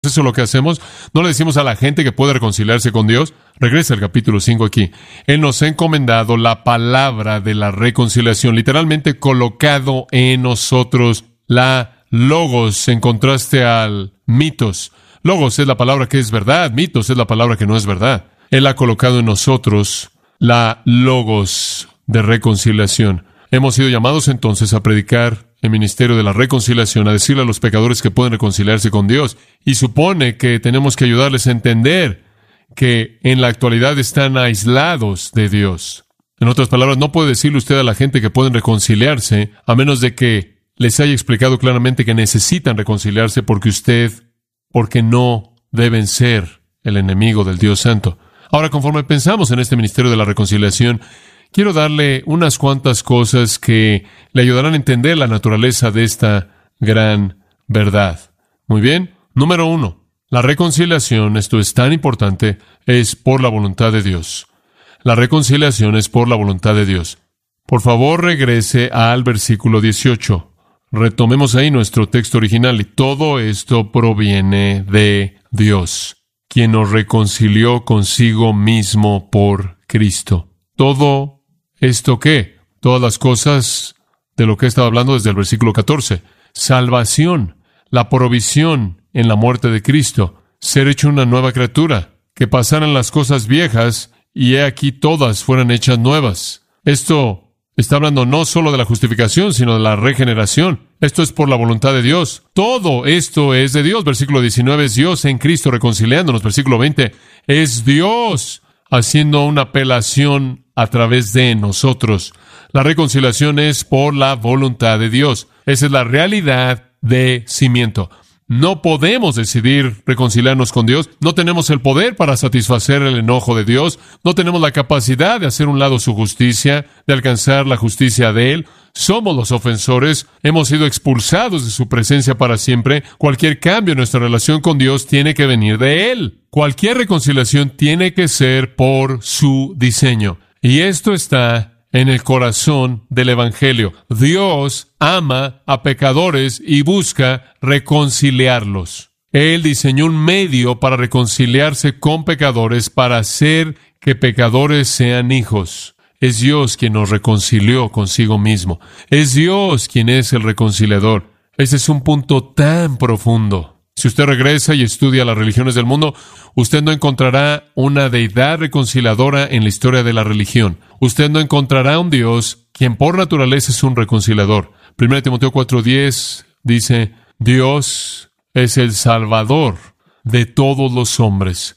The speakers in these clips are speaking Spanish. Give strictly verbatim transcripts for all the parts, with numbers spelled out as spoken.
Eso es lo que hacemos. No le decimos a la gente que puede reconciliarse con Dios. Regresa al capítulo cinco aquí. Él nos ha encomendado la palabra de la reconciliación, literalmente colocado en nosotros la logos en contraste al mitos. Logos es la palabra que es verdad, mitos es la palabra que no es verdad. Él ha colocado en nosotros la logos de reconciliación. Hemos sido llamados entonces a predicar el ministerio de la reconciliación, a decirle a los pecadores que pueden reconciliarse con Dios. Y supone que tenemos que ayudarles a entender que en la actualidad están aislados de Dios. En otras palabras, no puede decirle usted a la gente que pueden reconciliarse a menos de que les haya explicado claramente que necesitan reconciliarse porque usted, porque no deben ser el enemigo del Dios Santo. Ahora, conforme pensamos en este ministerio de la reconciliación, quiero darle unas cuantas cosas que le ayudarán a entender la naturaleza de esta gran verdad. Muy bien. Número uno, la reconciliación, esto es tan importante, es por la voluntad de Dios. La reconciliación es por la voluntad de Dios. Por favor, regrese al versículo dieciocho. Retomemos ahí nuestro texto original. Y todo esto proviene de Dios, quien nos reconcilió consigo mismo por Cristo. Todo ¿Esto qué? Todas las cosas de lo que he estado hablando desde el versículo catorce. Salvación, la provisión en la muerte de Cristo, ser hecho una nueva criatura, que pasaran las cosas viejas y he aquí todas fueran hechas nuevas. Esto está hablando no solo de la justificación, sino de la regeneración. Esto es por la voluntad de Dios. Todo esto es de Dios. Versículo diecinueve es Dios en Cristo reconciliándonos. Versículo veinte es Dios haciendo una apelación a través de nosotros. La reconciliación es por la voluntad de Dios. Esa es la realidad de cimiento. No podemos decidir reconciliarnos con Dios. No tenemos el poder para satisfacer el enojo de Dios. No tenemos la capacidad de hacer un lado su justicia, de alcanzar la justicia de Él. Somos los ofensores. Hemos sido expulsados de su presencia para siempre. Cualquier cambio en nuestra relación con Dios tiene que venir de Él. Cualquier reconciliación tiene que ser por su diseño. Y esto está en el corazón del Evangelio. Dios ama a pecadores y busca reconciliarlos. Él diseñó un medio para reconciliarse con pecadores, para hacer que pecadores sean hijos. Es Dios quien nos reconcilió consigo mismo. Es Dios quien es el reconciliador. Ese es un punto tan profundo. Si usted regresa y estudia las religiones del mundo, usted no encontrará una deidad reconciliadora en la historia de la religión. Usted no encontrará un Dios quien por naturaleza es un reconciliador. primera Timoteo cuatro diez dice, Dios es el Salvador de todos los hombres,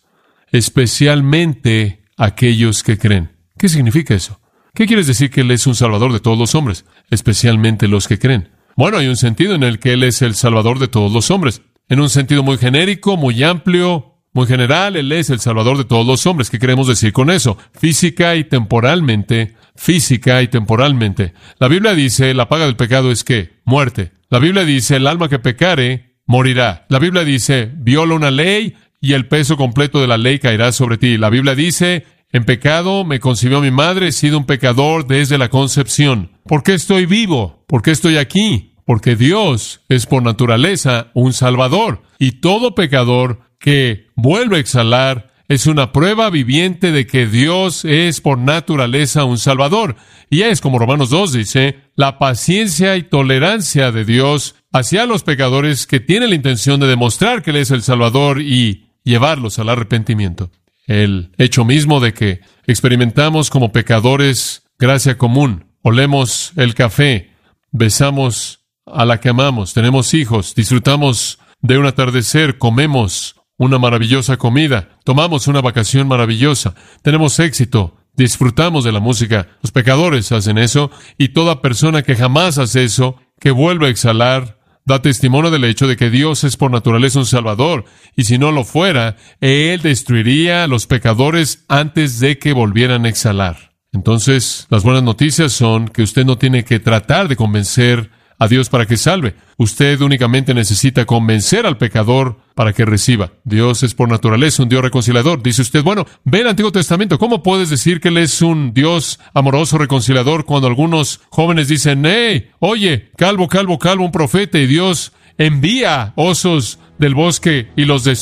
especialmente aquellos que creen. ¿Qué significa eso? ¿Qué quiere decir que Él es un Salvador de todos los hombres, especialmente los que creen? Bueno, hay un sentido en el que Él es el Salvador de todos los hombres. En un sentido muy genérico, muy amplio, muy general, Él es el Salvador de todos los hombres. ¿Qué queremos decir con eso? Física y temporalmente, física y temporalmente. La Biblia dice, la paga del pecado es ¿qué? Muerte. La Biblia dice, el alma que pecare, morirá. La Biblia dice, viola una ley y el peso completo de la ley caerá sobre ti. La Biblia dice, en pecado me concibió mi madre, he sido un pecador desde la concepción. ¿Por qué estoy vivo? ¿Por qué estoy aquí? Porque Dios es por naturaleza un Salvador, y todo pecador que vuelve a exhalar es una prueba viviente de que Dios es por naturaleza un Salvador. Y es, como Romanos dos dice, la paciencia y tolerancia de Dios hacia los pecadores que tienen la intención de demostrar que Él es el Salvador y llevarlos al arrepentimiento. El hecho mismo de que experimentamos como pecadores gracia común, olemos el café, besamos a la que amamos, tenemos hijos, disfrutamos de un atardecer, comemos una maravillosa comida, tomamos una vacación maravillosa, tenemos éxito, disfrutamos de la música. Los pecadores hacen eso, y toda persona que jamás hace eso, que vuelve a exhalar, da testimonio del hecho de que Dios es por naturaleza un Salvador, y si no lo fuera, Él destruiría a los pecadores antes de que volvieran a exhalar. Entonces, las buenas noticias son que usted no tiene que tratar de convencer a Dios para que salve. Usted únicamente necesita convencer al pecador para que reciba. Dios es por naturaleza un Dios reconciliador. Dice usted, bueno, ve el Antiguo Testamento. ¿Cómo puedes decir que Él es un Dios amoroso, reconciliador, cuando algunos jóvenes dicen, hey, oye, calvo, calvo, calvo, un profeta, y Dios envía osos del bosque y los